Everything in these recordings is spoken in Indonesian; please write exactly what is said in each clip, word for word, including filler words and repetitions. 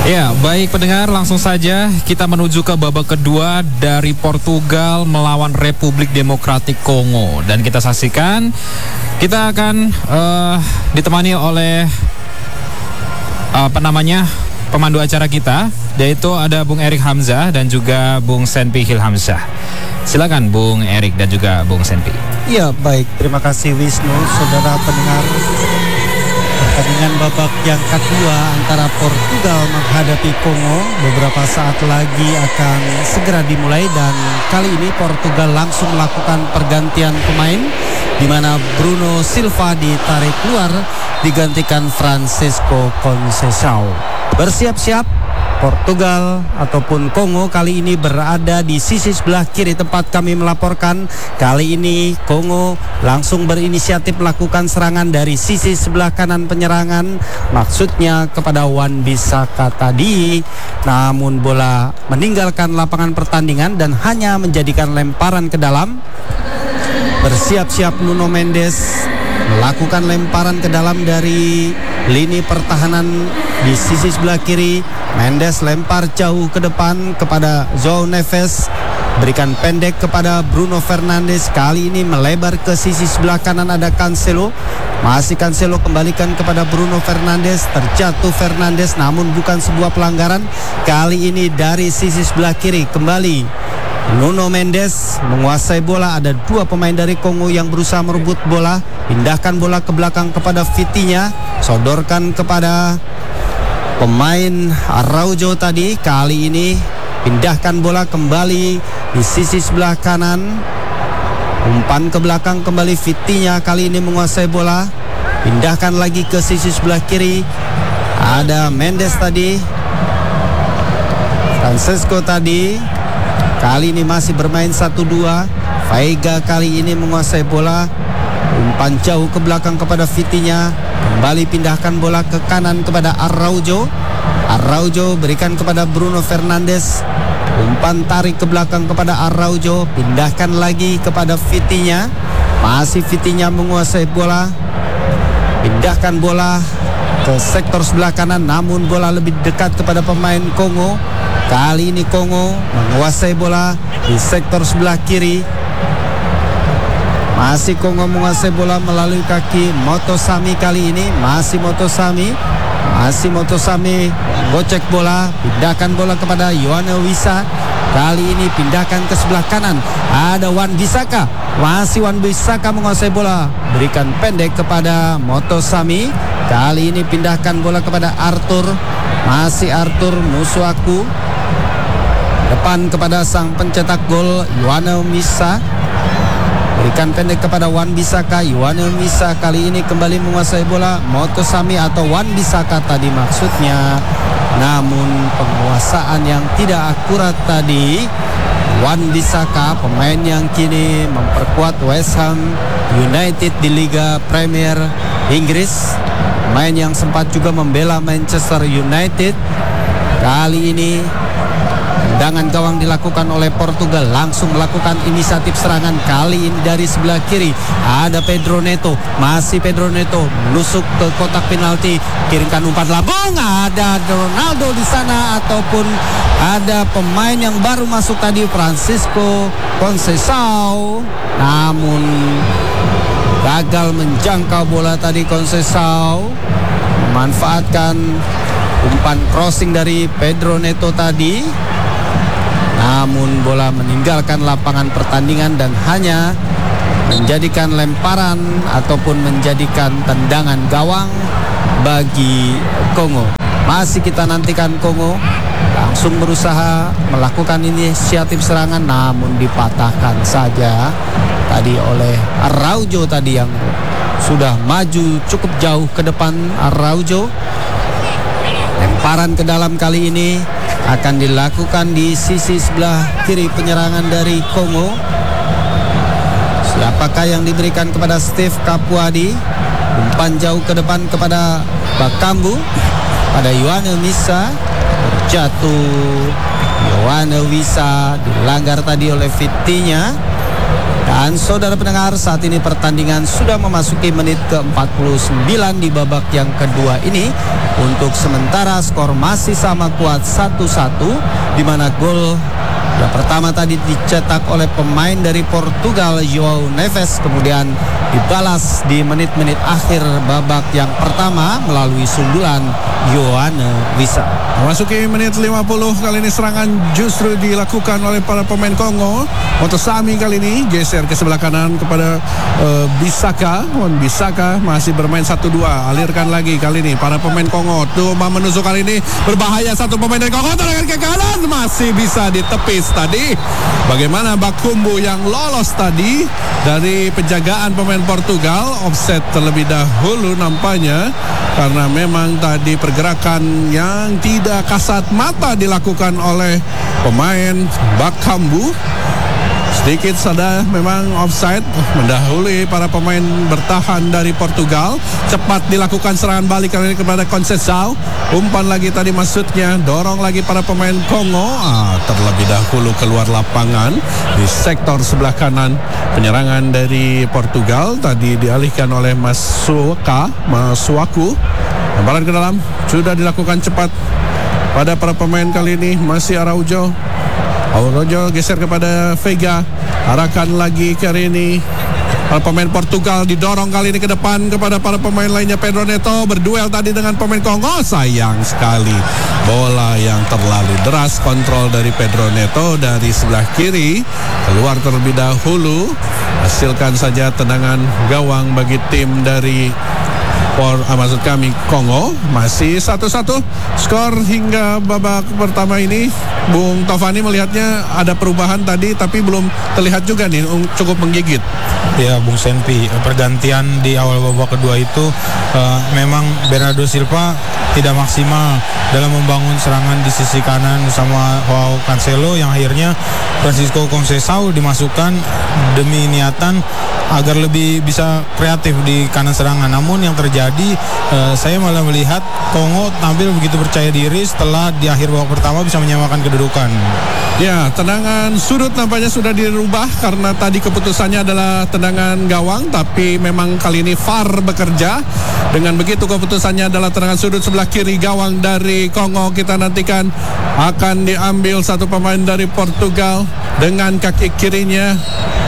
Ya, baik pendengar, langsung saja kita menuju ke babak kedua dari Portugal melawan Republik Demokratik Kongo. Dan kita saksikan, kita akan uh, ditemani oleh uh, apa namanya pemandu acara kita, yaitu ada Bung Erik Hamzah dan juga Bung Senpi Hilhamzah. Silakan Bung Erik dan juga Bung Senpi. Iya, baik. Terima kasih Wisnu, saudara pendengar. Pertandingan babak yang kedua antara Portugal menghadapi Kongo beberapa saat lagi akan segera dimulai, dan kali ini Portugal langsung melakukan pergantian pemain di mana Bruno Silva ditarik keluar digantikan Francisco Conceição. Bersiap-siap Portugal ataupun Kongo kali ini berada di sisi sebelah kiri tempat kami melaporkan. Kali ini Kongo langsung berinisiatif melakukan serangan dari sisi sebelah kanan penyerangan, maksudnya kepada Wan-Bissaka tadi. Namun bola meninggalkan lapangan pertandingan dan hanya menjadikan lemparan ke dalam. Bersiap-siap Nuno Mendes melakukan lemparan ke dalam dari lini pertahanan di sisi sebelah kiri. Mendes lempar jauh ke depan kepada João Neves, berikan pendek kepada Bruno Fernandes. Kali ini melebar ke sisi sebelah kanan, ada Cancelo. Masih Cancelo kembalikan kepada Bruno Fernandes. Terjatuh Fernandes namun bukan sebuah pelanggaran. Kali ini dari sisi sebelah kiri kembali Nuno Mendes menguasai bola. Ada dua pemain dari Kongo yang berusaha merebut bola. Pindahkan bola ke belakang kepada Vitinha, sodorkan kepada pemain Araujo tadi. Kali ini pindahkan bola kembali di sisi sebelah kanan, umpan ke belakang kembali Vitinha. Kali ini menguasai bola, pindahkan lagi ke sisi sebelah kiri. Ada Mendes tadi, Francisco tadi. Kali ini masih bermain satu dua. Veiga kali ini menguasai bola, umpan jauh ke belakang kepada Vitinha. Kembali pindahkan bola ke kanan kepada Araujo. Araujo berikan kepada Bruno Fernandes. Umpan tarik ke belakang kepada Araujo. Pindahkan lagi kepada Vitinha. Masih Vitinha menguasai bola. Pindahkan bola ke sektor sebelah kanan, namun bola lebih dekat kepada pemain Kongo. Kali ini Kongo menguasai bola di sektor sebelah kiri. Masih Kongo menguasai bola melalui kaki Motosami kali ini. Masih Motosami. Masih Motosami gocek bola. Pindahkan bola kepada Yoane Wissa. Kali ini pindahkan ke sebelah kanan. Ada Wan-Bissaka. Masih Wan-Bissaka menguasai bola. Berikan pendek kepada Motosami. Kali ini pindahkan bola kepada Arthur. Masih Arthur musuh aku. Depan kepada sang pencetak gol Yoane Wissa. Berikan pendek kepada Wan-Bissaka. Yoane Wissa kali ini kembali menguasai bola. Motosami atau Wan-Bissaka tadi maksudnya. Namun penguasaan yang tidak akurat tadi. Wan-Bissaka, pemain yang kini memperkuat West Ham United di Liga Premier Inggris, pemain yang sempat juga membela Manchester United. Kali ini tendangan gawang dilakukan oleh Portugal, langsung melakukan inisiatif serangan. Kali ini dari sebelah kiri ada Pedro Neto. Masih Pedro Neto menusuk ke kotak penalti, kirimkan umpan lambung. Ada Ronaldo di sana ataupun ada pemain yang baru masuk tadi, Francisco Conceição. Namun gagal menjangkau bola tadi. Conceição memanfaatkan umpan crossing dari Pedro Neto tadi. Namun bola meninggalkan lapangan pertandingan dan hanya menjadikan lemparan ataupun menjadikan tendangan gawang bagi Kongo. Masih kita nantikan Kongo langsung berusaha melakukan inisiatif serangan, namun dipatahkan saja tadi oleh Araujo tadi yang sudah maju cukup jauh ke depan. Araujo lemparan ke dalam kali ini akan dilakukan di sisi sebelah kiri penyerangan dari Kongo. Siapakah yang diberikan kepada Steve Kapuadi? Umpan jauh ke depan kepada Bakambu, pada Yoane Wissa. Jatuh Yoane Wissa, dilanggar tadi oleh Vitinha. Dan saudara pendengar, saat ini pertandingan sudah memasuki menit ke empat puluh sembilan di babak yang kedua ini. Untuk sementara skor masih sama kuat satu satu, di mana gol yang pertama tadi dicetak oleh pemain dari Portugal, João Neves, kemudian dibalas di menit-menit akhir babak yang pertama melalui sundulan Yoane Wissa. Memasuki menit lima puluh, kali ini serangan justru dilakukan oleh para pemain Kongo. Motosami kali ini geser ke sebelah kanan kepada uh, Bisaka. Wan Bisaka masih bermain satu dua, alirkan lagi kali ini para pemain Kongo. Coba menusuk kali ini, berbahaya satu pemain dari Kongo, tendangan ke kanan masih bisa ditepis tadi. Bagaimana Bakumbu yang lolos tadi dari penjagaan pemain Portugal, offset terlebih dahulu nampaknya, karena memang tadi pergerakan yang tidak kasat mata dilakukan oleh pemain Bakambu. Sedikit sada memang offside, mendahului para pemain bertahan dari Portugal. Cepat dilakukan serangan balik kali ini kepada Conceição. Umpan lagi tadi maksudnya, dorong lagi para pemain Kongo. Ah, terlebih dahulu keluar lapangan di sektor sebelah kanan. Penyerangan dari Portugal tadi dialihkan oleh Masuaka, Masuaku. Lemparan ke dalam sudah dilakukan cepat pada para pemain kali ini. Masih Araujo. Araujo geser kepada Veiga, arahkan lagi ke ini. Para pemain Portugal didorong kali ini ke depan kepada para pemain lainnya. Pedro Neto berduel tadi dengan pemain Kongo. Sayang sekali, bola yang terlalu deras, kontrol dari Pedro Neto dari sebelah kiri, keluar terlebih dahulu. Hasilkan saja tendangan gawang bagi tim dari Por, ah, maksud kami Kongo. Masih satu satu skor hingga babak pertama ini. Bung Tovani melihatnya ada perubahan tadi, tapi belum terlihat juga nih cukup menggigit. Ya Bung Senpi, pergantian di awal babak kedua itu uh, memang Bernardo Silva tidak maksimal dalam membangun serangan di sisi kanan sama Joao Cancelo, yang akhirnya Francisco Conceição dimasukkan demi niatan agar lebih bisa kreatif di kanan serangan. Namun yang terjadi, uh, saya malah melihat Kongo tampil begitu percaya diri setelah di akhir babak pertama bisa menyamakan kedudukan. Ya, tendangan sudut nampaknya sudah dirubah karena tadi keputusannya adalah tendangan gawang, tapi memang kali ini V A R bekerja. Dengan begitu keputusannya adalah tendangan sudut sebelah kiri gawang dari Kongo. Kita nantikan akan diambil satu pemain dari Portugal dengan kaki kirinya.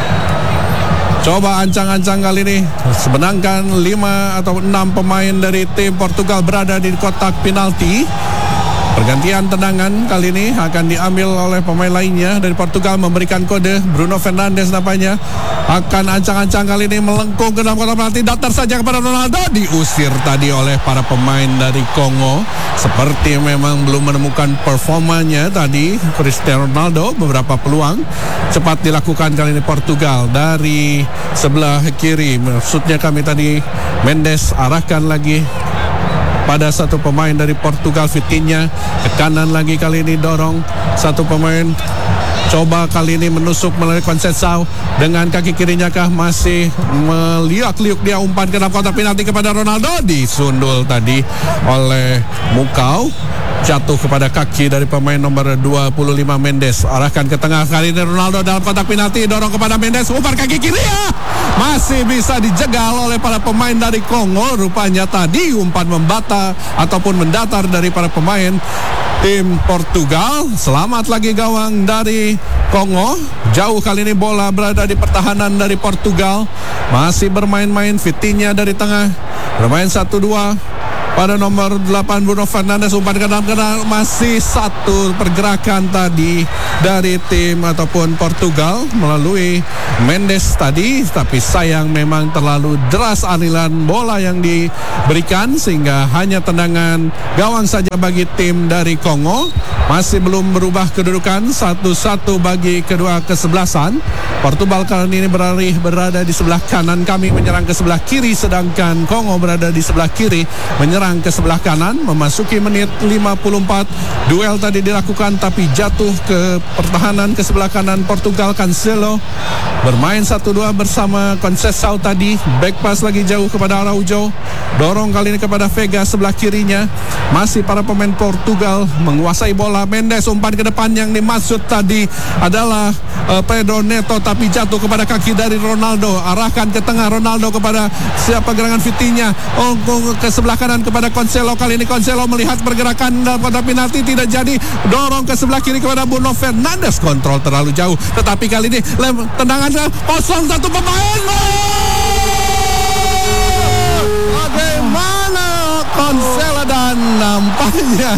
Coba ancang-ancang kali ini, sebenarnya lima atau enam pemain dari tim Portugal berada di kotak penalti. Pergantian tendangan kali ini akan diambil oleh pemain lainnya dari Portugal, memberikan kode. Bruno Fernandes nampaknya akan ancang-ancang kali ini melengkung ke dalam kotak penalti, datar saja kepada Ronaldo, diusir tadi oleh para pemain dari Kongo. Seperti memang belum menemukan performanya tadi Cristiano Ronaldo. Beberapa peluang cepat dilakukan kali ini Portugal dari sebelah kiri. Maksudnya kami tadi Mendes arahkan lagi pada satu pemain dari Portugal, Vitinha ke kanan lagi kali ini, dorong satu pemain. Coba kali ini menusuk melalui Conceição dengan kaki kirinya kah, masih meliuk-liuk dia, umpan ke dalam kotak penalti kepada Ronaldo, disundul tadi oleh Mukau. Jatuh kepada kaki dari pemain nomor dua puluh lima Mendes. Arahkan ke tengah kali ini Ronaldo dalam kotak penalti, dorong kepada Mendes, umpan kaki kiri ya, masih bisa dijegal oleh para pemain dari Kongo. Rupanya tadi umpan membata ataupun mendatar dari para pemain tim Portugal. Selamat lagi gawang dari Kongo. Jauh kali ini bola berada di pertahanan dari Portugal. Masih bermain-main Vitinha dari tengah, bermain satu dua pada nomor delapan Bruno Fernandes, umpan ke dalam kenal. Masih satu pergerakan tadi dari tim ataupun Portugal melalui Mendes tadi, tapi sayang memang terlalu deras aliran bola yang diberikan sehingga hanya tendangan gawang saja bagi tim dari Kongo. Masih belum berubah kedudukan satu satu bagi kedua kesebelasan. Portugal kali ini beralih berada di sebelah kanan, kami menyerang ke sebelah kiri, sedangkan Kongo berada di sebelah kiri menyerang menyerang ke sebelah kanan. Memasuki menit lima puluh empat, duel tadi dilakukan tapi jatuh ke pertahanan ke sebelah kanan Portugal. Cancelo bermain satu dua bersama Conceição tadi. Back pass lagi jauh kepada Araujo. Dorong kali ini kepada Vega sebelah kirinya. Masih para pemain Portugal menguasai bola. Mendes umpan ke depan yang dimaksud tadi adalah uh, Pedro Neto, tapi jatuh kepada kaki dari Ronaldo. Arahkan ke tengah Ronaldo kepada siapa gerangan Vitinha. Oh, ke sebelah kanan kepada Cancelo. Kali ini Cancelo melihat pergerakan dalam kotak penalti tidak jadi. Dorong ke sebelah kiri kepada Bruno Fernandes. Kontrol terlalu jauh. Tetapi kali ini lem, tendangan kosong satu pemain. Bagaimana Cancelo dan nampaknya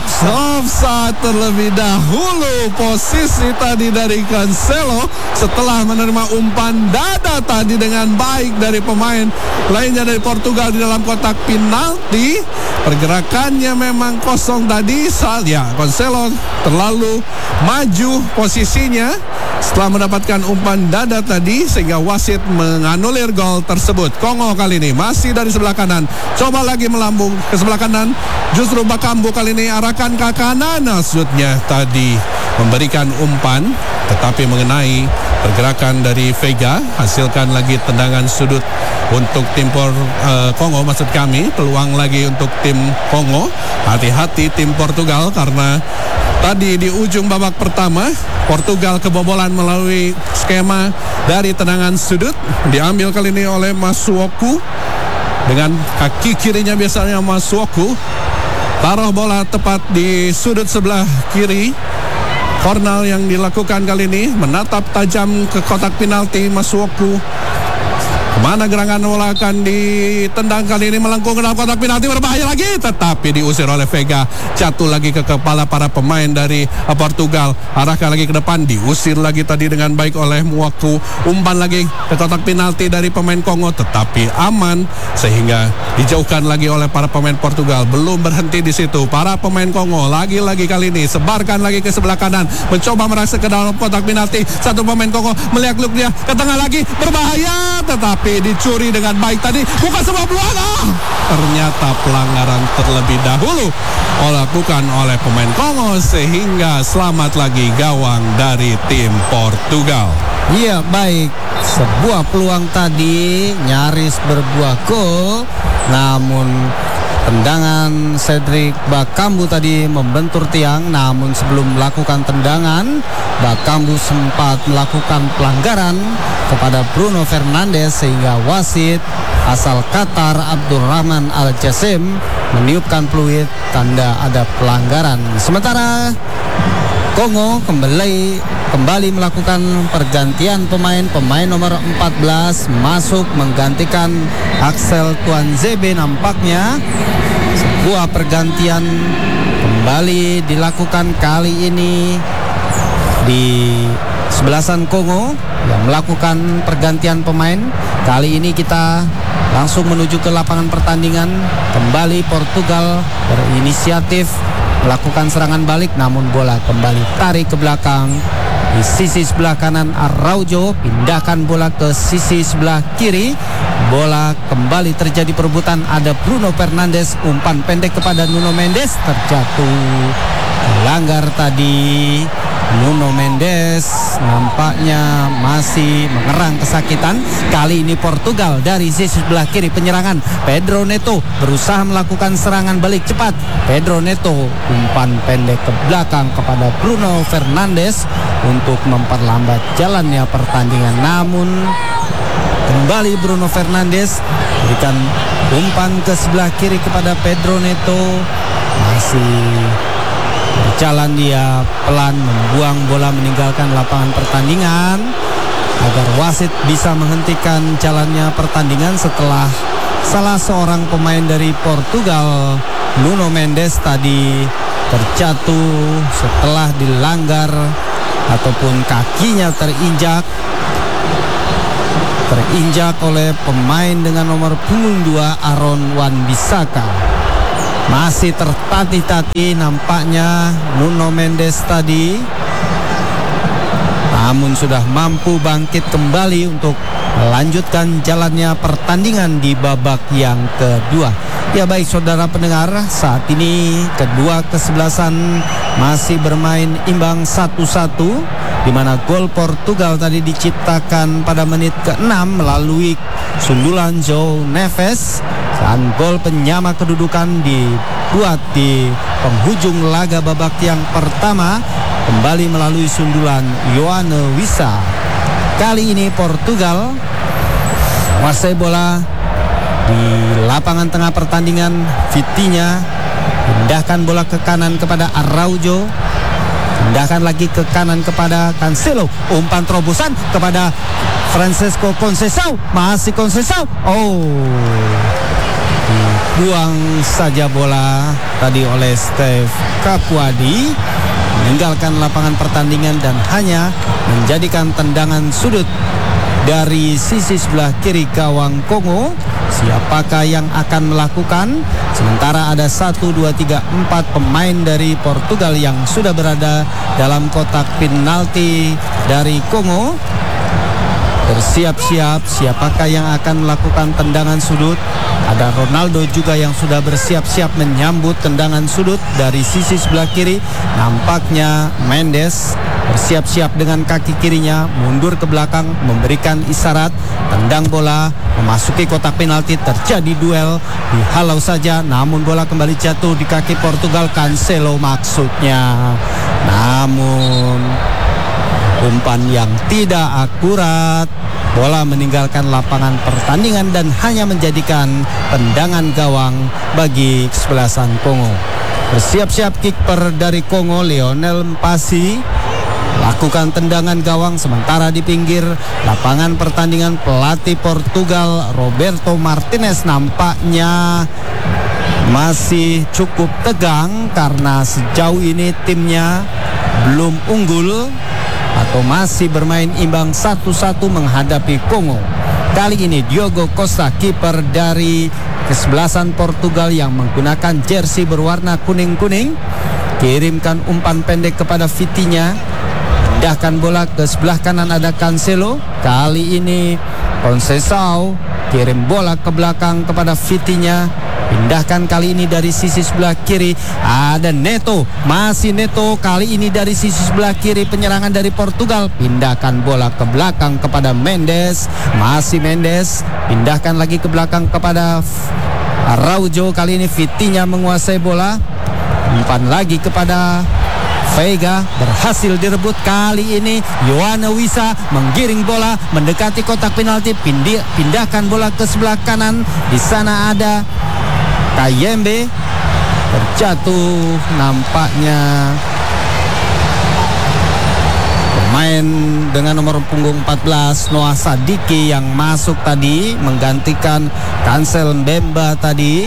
offside terlebih dahulu. Posisi tadi dari Cancelo setelah menerima umpan dada tadi dengan baik dari pemain lainnya dari Portugal di dalam kotak penalti. Pergerakannya memang kosong tadi. Saat ya Cancelo terlalu maju posisinya setelah mendapatkan umpan dada tadi, sehingga wasit menganulir gol tersebut. Kongo kali ini masih dari sebelah kanan, coba lagi melambung ke sebelah kanan. Justru Bakambu kali ini arahkan ke kanan. Maksudnya tadi memberikan umpan tetapi mengenai pergerakan dari Vega. Hasilkan lagi tendangan sudut untuk tim Por, uh, Kongo maksud kami. Peluang lagi untuk tim Kongo. Hati-hati tim Portugal karena tadi di ujung babak pertama Portugal kebobolan melalui skema dari tendangan sudut. Diambil kali ini oleh Masuaku dengan kaki kirinya biasanya Masuaku. Taruh bola tepat di sudut sebelah kiri. Cornal yang dilakukan kali ini menatap tajam ke kotak penalti Masuaku. Kemana gerangan bola akan ditendang kali ini, melengkung ke dalam kotak penalti, berbahaya lagi, tetapi diusir oleh Vega. Jatuh lagi ke kepala para pemain dari Portugal. Arahkan lagi ke depan, diusir lagi tadi dengan baik oleh Muaku. Umpan lagi ke kotak penalti dari pemain Kongo, tetapi aman sehingga dijauhkan lagi oleh para pemain Portugal. Belum berhenti di situ, para pemain Kongo lagi-lagi kali ini sebarkan lagi ke sebelah kanan, mencoba merasa ke dalam kotak penalti. Satu pemain Kongo melihat-lihat dia ke tengah lagi, berbahaya, tetapi tapi dicuri dengan baik tadi. Bukan sebuah peluang. Ah, ternyata pelanggaran terlebih dahulu dilakukan oleh pemain Kongo sehingga selamat lagi gawang dari tim Portugal. Iya, baik. Sebuah peluang tadi nyaris berbuah gol, namun tendangan Cedric Bakambu tadi membentur tiang. Namun sebelum melakukan tendangan, Bakambu sempat melakukan pelanggaran kepada Bruno Fernandes sehingga wasit asal Qatar Abdurrahman Al-Jassim meniupkan peluit tanda ada pelanggaran. Sementara Kongo kembali kembali melakukan pergantian pemain. Pemain nomor empat belas masuk menggantikan Axel Tuanzebe nampaknya. Sebuah pergantian kembali dilakukan kali ini di sebelasan Kongo yang melakukan pergantian pemain. Kali ini kita langsung menuju ke lapangan pertandingan. Kembali Portugal berinisiatif melakukan serangan balik, namun bola kembali tarik ke belakang. Di sisi sebelah kanan Araujo pindahkan bola ke sisi sebelah kiri. Bola kembali terjadi perebutan, ada Bruno Fernandes, umpan pendek kepada Nuno Mendes, terjatuh. Melanggar tadi Nuno Mendes nampaknya masih mengerang kesakitan. Kali ini Portugal dari sisi sebelah kiri penyerangan. Pedro Neto berusaha melakukan serangan balik cepat. Pedro Neto umpan pendek ke belakang kepada Bruno Fernandes untuk memperlambat jalannya pertandingan. Namun kembali Bruno Fernandes berikan umpan ke sebelah kiri kepada Pedro Neto. Masih berjalan dia pelan membuang bola meninggalkan lapangan pertandingan agar wasit bisa menghentikan jalannya pertandingan setelah salah seorang pemain dari Portugal, Nuno Mendes, tadi terjatuh setelah dilanggar ataupun kakinya terinjak terinjak oleh pemain dengan nomor punggung dua Aaron Wan-Bissaka. Masih tertatih-tatih nampaknya Nuno Mendes tadi. namun sudah mampu bangkit kembali untuk melanjutkan jalannya pertandingan di babak yang kedua. Ya baik saudara pendengar, saat ini kedua kesebelasan masih bermain imbang satu satu, di mana gol Portugal tadi diciptakan pada menit keenam melalui sundulan João Neves, dan gol penyama kedudukan dibuat di penghujung laga babak yang pertama kembali melalui sundulan Yoane Wissa. Kali ini Portugal menguasai bola di lapangan tengah pertandingan. Vitinha pindahkan bola ke kanan kepada Araujo, pindahkan lagi ke kanan kepada Cancelo, umpan terobosan kepada Francisco Conceição, masih Conceição, oh dibuang saja bola tadi oleh Steve Capuadi, meninggalkan lapangan pertandingan dan hanya menjadikan tendangan sudut dari sisi sebelah kiri gawang Kongo. Siapakah yang akan melakukan? Sementara ada satu, dua, tiga, empat pemain dari Portugal yang sudah berada dalam kotak penalti dari Kongo. Bersiap-siap, siapakah yang akan melakukan tendangan sudut? Ada Ronaldo juga yang sudah bersiap-siap menyambut tendangan sudut dari sisi sebelah kiri. Nampaknya Mendes bersiap-siap dengan kaki kirinya mundur ke belakang, memberikan isyarat tendang bola memasuki kotak penalti. Terjadi duel, dihalau saja, namun bola kembali jatuh di kaki Portugal. Cancelo maksudnya, namun umpan yang tidak akurat, bola meninggalkan lapangan pertandingan dan hanya menjadikan tendangan gawang bagi kesebelasan Kongo. Bersiap-siap kiper dari Kongo, Lionel Mpasi, lakukan tendangan gawang. Sementara di pinggir lapangan pertandingan pelatih Portugal Roberto Martinez nampaknya masih cukup tegang karena sejauh ini timnya belum unggul atau masih bermain imbang satu satu menghadapi Kongo. Kali ini Diogo Costa, kiper dari kesebelasan Portugal yang menggunakan jersey berwarna kuning-kuning, kirimkan umpan pendek kepada Vitinha, pindahkan bola ke sebelah kanan, ada Cancelo. Kali ini Conceição kirim bola ke belakang kepada Vitinha, pindahkan kali ini dari sisi sebelah kiri, ada Neto, masih Neto, kali ini dari sisi sebelah kiri penyerangan dari Portugal, pindahkan bola ke belakang kepada Mendes, masih Mendes, pindahkan lagi ke belakang kepada Araujo. Kali ini Vitinha menguasai bola, umpan lagi kepada Veiga, berhasil direbut. Kali ini Yoane Wissa menggiring bola mendekati kotak penalti, pindah, pindahkan bola ke sebelah kanan. Di sana ada Kayembe, terjatuh nampaknya pemain dengan nomor punggung empat belas Noah Sadiki yang masuk tadi menggantikan Cancel Mbemba tadi.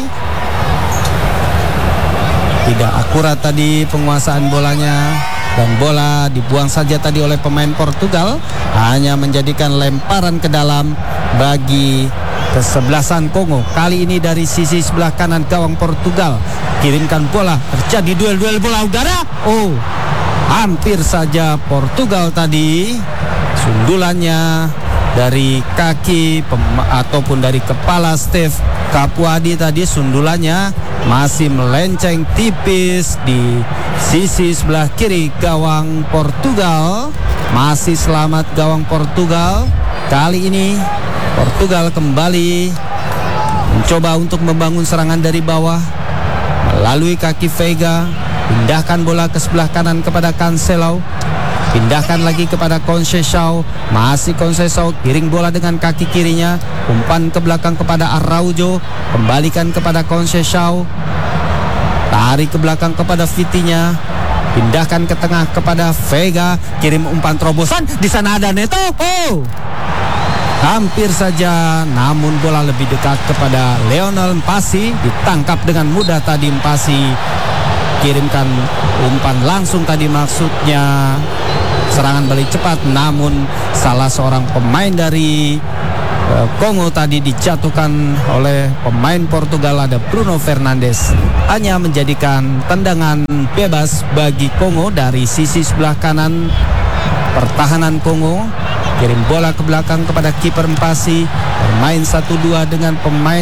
Tidak akurat tadi penguasaan bolanya dan bola dibuang saja tadi oleh pemain Portugal, hanya menjadikan lemparan ke dalam bagi kesebelasan Kongo. Kali ini dari sisi sebelah kanan gawang Portugal, kirimkan bola, terjadi duel-duel bola udara. Oh, hampir saja Portugal tadi sundulannya dari kaki pem- ataupun dari kepala Steve Capuadi tadi, sundulannya masih melenceng tipis di sisi sebelah kiri gawang Portugal. Masih selamat gawang Portugal. Kali ini Portugal kembali mencoba untuk membangun serangan dari bawah melalui kaki Veiga, pindahkan bola ke sebelah kanan kepada Cancelo, pindahkan lagi kepada Conceição, masih Conceição, kiring bola dengan kaki kirinya, umpan ke belakang kepada Araujo, kembalikan kepada Conceição, tarik ke belakang kepada Vitinha, pindahkan ke tengah kepada Veiga, kirim umpan terobosan, di sana ada Neto. Oh, hampir saja, namun bola lebih dekat kepada Lionel Mpasi, ditangkap dengan mudah tadi Mpasi, kirimkan umpan langsung tadi, maksudnya serangan balik cepat, namun salah seorang pemain dari uh, Kongo tadi dijatuhkan oleh pemain Portugal, ada Bruno Fernandes, hanya menjadikan tendangan bebas bagi Kongo dari sisi sebelah kanan pertahanan Kongo. Kirim bola ke belakang kepada kiper Mpasi. Bermain satu dua dengan pemain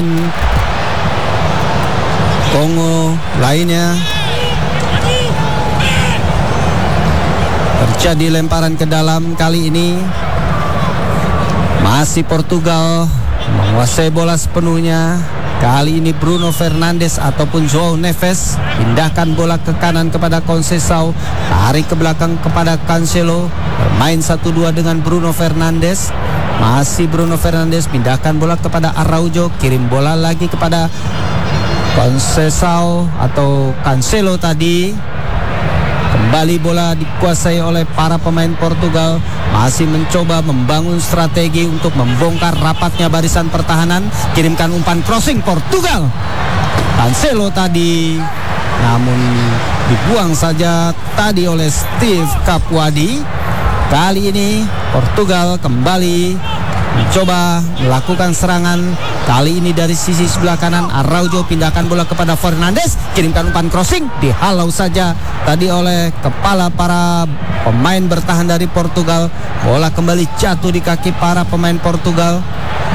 Kongo lainnya. Terjadi lemparan ke dalam kali ini. Masih Portugal menguasai bola sepenuhnya. Kali ini Bruno Fernandes ataupun João Neves pindahkan bola ke kanan kepada Conceição, tarik ke belakang kepada Cancelo. Bermain satu dua dengan Bruno Fernandes. Masih Bruno Fernandes pindahkan bola kepada Araujo, kirim bola lagi kepada Conceição atau Cancelo tadi. Kembali bola dikuasai oleh para pemain Portugal. Masih mencoba membangun strategi untuk membongkar rapatnya barisan pertahanan. Kirimkan umpan crossing Portugal. Cancelo tadi, namun dibuang saja tadi oleh Steve Capuadi. Kali ini Portugal kembali mencoba melakukan serangan. Kali ini dari sisi sebelah kanan. Araujo pindahkan bola kepada Fernandes, kirimkan umpan crossing, dihalau saja tadi oleh kepala para pemain bertahan dari Portugal. Bola kembali jatuh di kaki para pemain Portugal.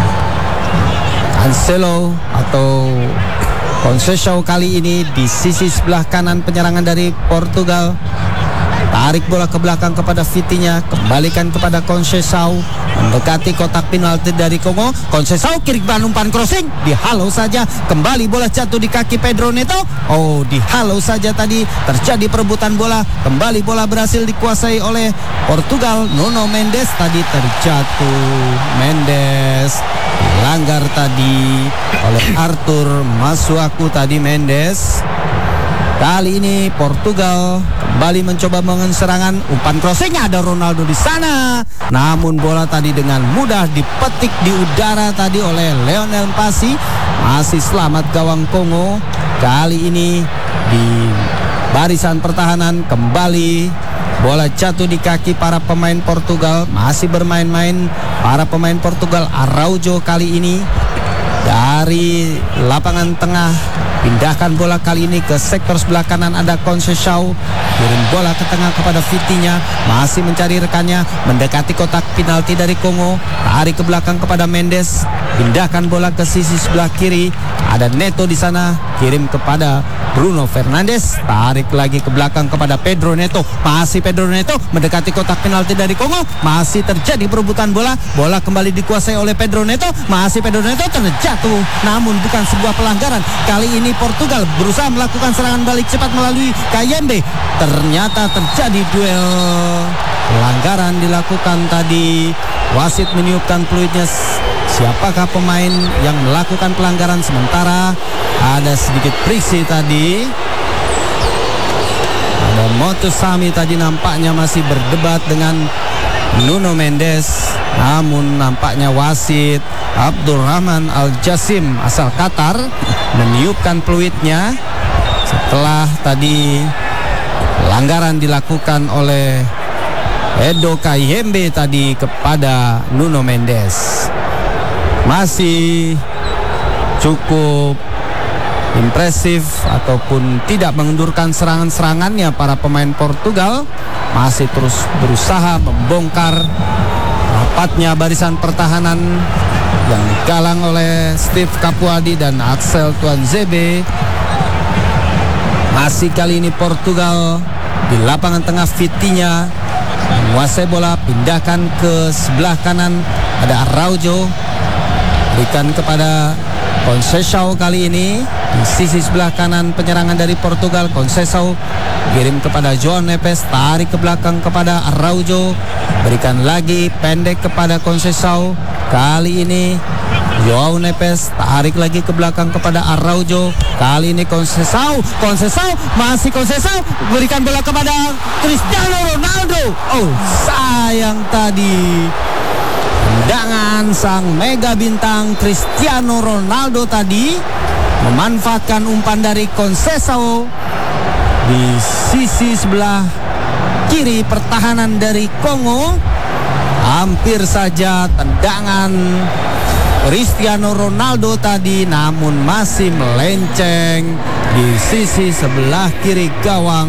Cancelo atau Conceição kali ini di sisi sebelah kanan penyerangan dari Portugal. Tarik bola ke belakang kepada Vitinha, kembalikan kepada Conceição, mendekati kotak penalti dari Kongo. Conceição kirimkan umpan crossing, dihalau saja. Kembali bola jatuh di kaki Pedro Neto. Oh, dihalau saja tadi. Terjadi perebutan bola. Kembali bola berhasil dikuasai oleh Portugal. Nuno Mendes tadi terjatuh. Mendes dilanggar tadi oleh Arthur Masuaku tadi Mendes. Kali ini Portugal kembali mencoba mengen serangan. Umpan crossing, ada Ronaldo di sana. Namun bola tadi dengan mudah dipetik di udara tadi oleh Lionel Mpasi. Masih selamat gawang Kongo. Kali ini di barisan pertahanan kembali bola jatuh di kaki para pemain Portugal. Masih bermain-main para pemain Portugal. Araujo kali ini dari lapangan tengah pindahkan bola kali ini ke sektor sebelah kanan. Ada Conceição, kirim bola ke tengah kepada Vitinha, masih mencari rekannya, mendekati kotak penalti dari Kongo, tarik ke belakang kepada Mendes, pindahkan bola ke sisi sebelah kiri. Ada Neto di sana, kirim kepada Bruno Fernandes, tarik lagi ke belakang kepada Pedro Neto. Masih Pedro Neto mendekati kotak penalti dari Kongo, masih terjadi perebutan bola. Bola kembali dikuasai oleh Pedro Neto, masih Pedro Neto terjatuh, namun bukan sebuah pelanggaran. Kali ini Portugal berusaha melakukan serangan balik cepat melalui Kayembe. Ternyata terjadi duel. Pelanggaran dilakukan tadi. Wasit meniupkan peluitnya. Siapakah pemain yang melakukan pelanggaran? Sementara ada sedikit friksi tadi. Ada Motosami tadi nampaknya masih berdebat dengan Nuno Mendes. Namun nampaknya wasit Abdurrahman Al-Jassim asal Qatar meniupkan peluitnya setelah tadi pelanggaran dilakukan oleh Edo Kayembe tadi kepada Nuno Mendes. Masih cukup impresif ataupun tidak mengendurkan serangan-serangannya para pemain Portugal. Masih terus berusaha membongkar rapatnya barisan pertahanan yang digalang oleh Steve Capuadi dan Axel Tuanzebe. Masih kali ini Portugal di lapangan tengah. Vitinha menguasai bola, pindahkan ke sebelah kanan. Ada Araujo, berikan kepada Conceição kali ini di sisi sebelah kanan penyerangan dari Portugal. Conceição kirim kepada João Neves, tarik ke belakang kepada Araujo, berikan lagi pendek kepada Conceição. Kali ini João Neves tarik lagi ke belakang kepada Araujo. Kali ini Conceição, Conceição masih Conceição, berikan bola kepada Cristiano Ronaldo. Oh, sayang tadi tendangan sang mega bintang Cristiano Ronaldo tadi memanfaatkan umpan dari Conceição di sisi sebelah kiri pertahanan dari Kongo. Hampir saja tendangan Cristiano Ronaldo tadi, namun masih melenceng di sisi sebelah kiri gawang